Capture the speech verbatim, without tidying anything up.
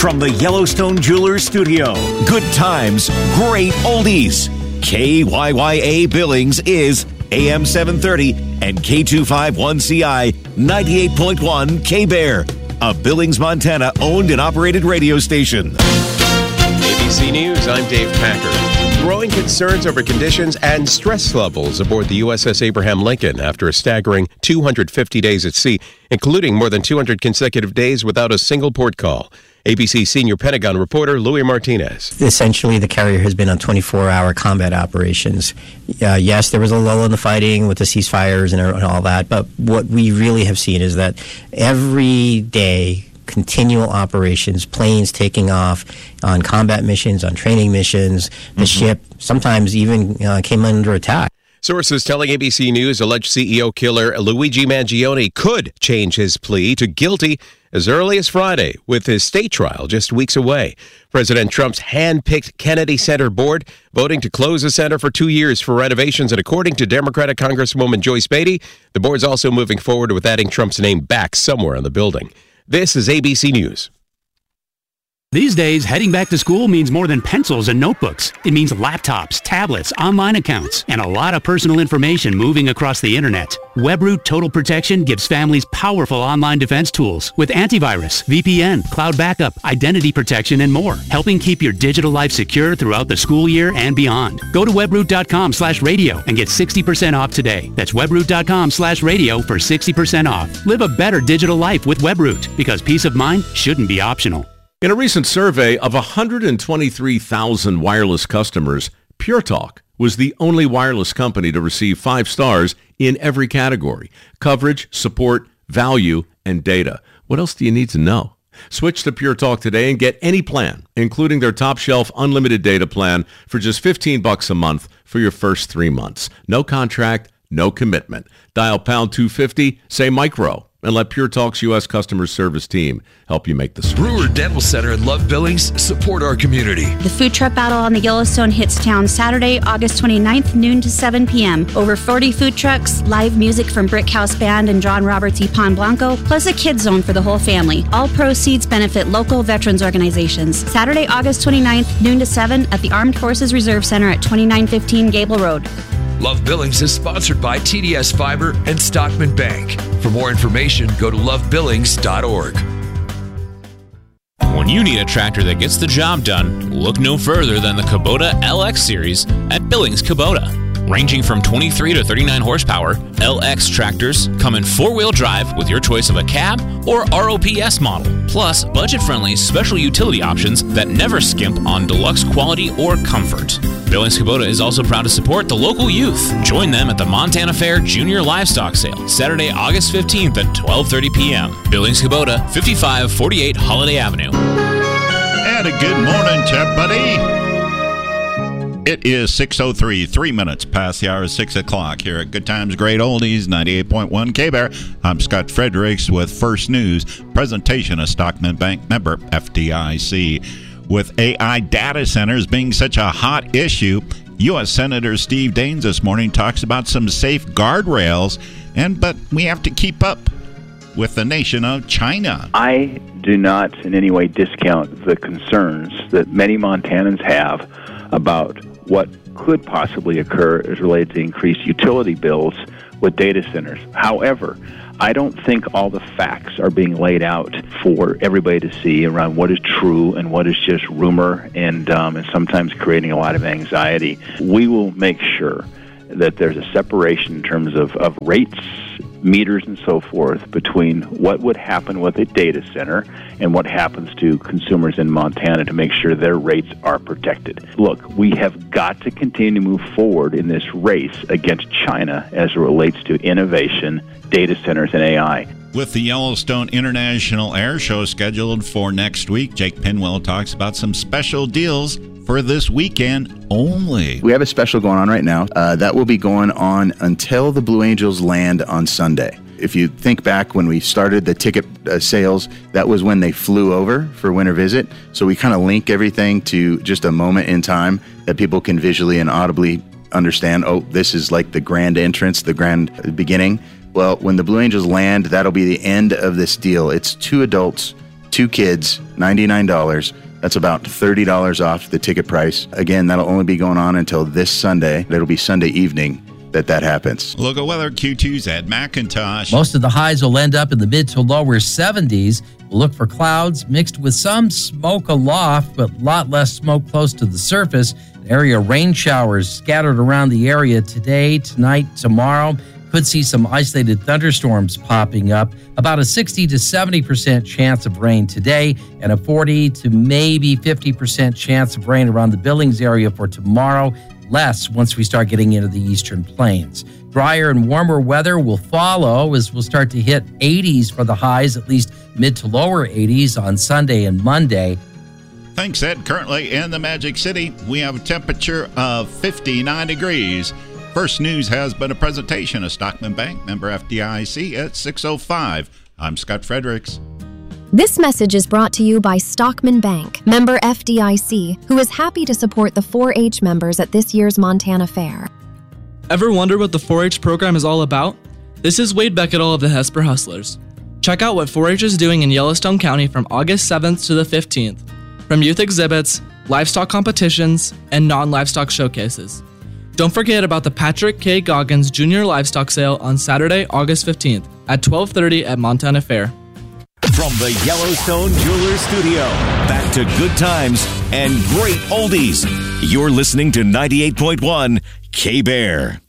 From the Yellowstone Jewelers Studio, good times, great oldies. K Y Y A Billings is A M seven thirty and K two fifty-one C I ninety-eight point one K-Bear, a Billings, Montana owned and operated radio station. A B C News, I'm Dave Packer. Growing concerns over conditions and stress levels aboard the U S S Abraham Lincoln after a staggering two hundred fifty days at sea, including more than two hundred consecutive days without a single port call. A B C senior Pentagon reporter Louis Martinez. Essentially, the carrier has been on twenty-four hour combat operations. Uh, yes, there was a lull in the fighting with the ceasefires and, and all that, but what we really have seen is that every day, continual operations, planes taking off on combat missions, on training missions, the mm-hmm. ship sometimes even uh, came under attack. Sources telling A B C News alleged C E O killer Luigi Mangione could change his plea to guilty as early as Friday, with his state trial just weeks away. President Trump's hand-picked Kennedy Center board voting to close the center for two years for renovations, and according to Democratic Congresswoman Joyce Beatty, the board's also moving forward with adding Trump's name back somewhere on the building. This is A B C News. These days, heading back to school means more than pencils and notebooks. It means laptops, tablets, online accounts, and a lot of personal information moving across the internet. WebRoot Total Protection gives families powerful online defense tools with antivirus, V P N, cloud backup, identity protection, and more, helping keep your digital life secure throughout the school year and beyond. Go to webroot.com slash radio and get sixty percent off today. That's webroot.com slash radio for sixty percent off. Live a better digital life with WebRoot, because peace of mind shouldn't be optional. In a recent survey of one hundred twenty-three thousand wireless customers, Pure Talk was the only wireless company to receive five stars in every category: coverage, support, value, and data. What else do you need to know? Switch to Pure Talk today and get any plan, including their top shelf unlimited data plan, for just fifteen bucks a month for your first three months. No contract, no commitment. Dial pound two fifty, say micro, and let Pure Talk's U S customer service team help you make the switch. Brewer Dental Center and Love Billings support our community. The food truck battle on the Yellowstone hits town Saturday, August twenty-ninth, noon to seven p.m. Over forty food trucks, live music from Brick House Band and John Roberts y Pan Blanco, plus a kids zone for the whole family. All proceeds benefit local veterans organizations. Saturday, August twenty-ninth, noon to seven at the Armed Forces Reserve Center at twenty-nine fifteen Gable Road. Love Billings is sponsored by T D S Fiber and Stockman Bank. For more information, go to love billings dot org. When you need a tractor that gets the job done, look no further than the Kubota L X series at Billings Kubota. Ranging from twenty-three to thirty-nine horsepower, L X tractors come in four-wheel drive with your choice of a cab or R O P S model, plus budget-friendly special utility options that never skimp on deluxe quality or comfort. Billings Kubota is also proud to support the local youth. Join them at the Montana Fair Junior Livestock Sale, Saturday, August fifteenth at twelve thirty p.m. Billings Kubota, fifty-five forty-eight Holiday Avenue. And a good morning to everybody. It is six oh three, three minutes past the hour of six o'clock here at Good Times, Great Oldies, ninety-eight point one K-Bear. I'm Scott Fredericks with First News, presentation of Stockman Bank, member F D I C. With A I data centers being such a hot issue, U S Senator Steve Daines this morning talks about some safe guardrails, and but we have to keep up with the nation of China. I do not in any way discount the concerns that many Montanans have about what could possibly occur as related to increased utility bills with data centers. However, I don't think all the facts are being laid out for everybody to see around what is true and what is just rumor, and um, and sometimes creating a lot of anxiety. We will make sure that there's a separation in terms of, of rates, meters, and so forth between what would happen with a data center and what happens to consumers in Montana to make sure their rates are protected. Look, we have got to continue to move forward in this race against China as it relates to innovation, data centers, and A I. With the Yellowstone International Air Show scheduled for next week, Jake Pinwell talks about some special deals for this weekend only. We have a special going on right now. Uh, that will be going on until the Blue Angels land on Sunday. If you think back when we started the ticket uh, sales, that was when they flew over for winter visit. So we kind of link everything to just a moment in time that people can visually and audibly understand, oh, this is like the grand entrance, the grand beginning. Well, when the Blue Angels land, that'll be the end of this deal. It's two adults, two two kids, ninety-nine dollars. That's about thirty dollars off the ticket price. Again, that'll only be going on until this Sunday. It'll be Sunday evening that that happens. Local weather, Q two's Ed McIntosh. Most of the highs will end up in the mid to lower seventies. We'll look for clouds mixed with some smoke aloft, but a lot less smoke close to the surface. Area rain showers scattered around the area today, tonight, tomorrow. Could see some isolated thunderstorms popping up. About a sixty to seventy percent chance of rain today and a forty to maybe fifty percent chance of rain around the Billings area for tomorrow. Less once we start getting into the eastern plains. Drier and warmer weather will follow as we'll start to hit eighties for the highs, at least mid to lower eighties on Sunday and Monday. Thanks, Ed. Currently in the Magic City, we have a temperature of fifty-nine degrees. First News has been a presentation of Stockman Bank, member F D I C at six oh five. I'm Scott Fredericks. This message is brought to you by Stockman Bank, member F D I C, who is happy to support the four H members at this year's Montana Fair. Ever wonder what the four H program is all about? This is Wade Beckettle of the Hesper Hustlers. Check out what four H is doing in Yellowstone County from August seventh to the fifteenth. From youth exhibits, livestock competitions, and non-livestock showcases. Don't forget about the Patrick K. Goggins Junior Livestock Sale on Saturday, August fifteenth at twelve thirty at Montana Fair. From the Yellowstone Jewelers Studio, back to good times and great oldies. You're listening to ninety-eight point one K-Bear.